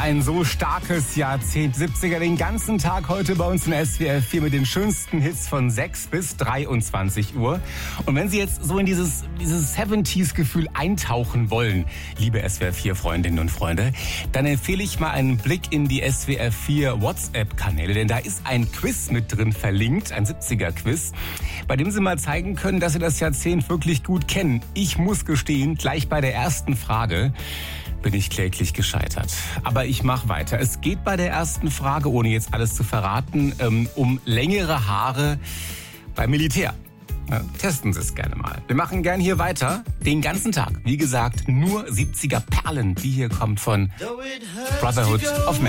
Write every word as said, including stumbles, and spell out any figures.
ein so starkes Jahrzehnt. siebziger, den ganzen Tag heute bei uns in S W R vier mit den schönsten Hits von sechs bis dreiundzwanzig Uhr. Und wenn Sie jetzt so in dieses, dieses siebziger-Gefühl eintauchen wollen, liebe S W R vier Freundinnen und Freunde, dann empfehle ich mal einen Blick in die S W R vier WhatsApp-Kanäle, denn da ist ein Quiz mit drin verlinkt, ein siebziger-Quiz, bei dem Sie mal zeigen können, dass Sie das Jahrzehnt wirklich gut kennen. Ich muss gestehen, gleich bei der ersten Frage bin ich kläglich gescheitert. Aber ich mache weiter. Es geht bei der ersten Frage, ohne jetzt alles zu verraten, ähm, um längere Haare beim Militär. Ja, testen Sie es gerne mal. Wir machen gern hier weiter, den ganzen Tag. Wie gesagt, nur siebziger Perlen. Die hier kommt von Brotherhood of Man.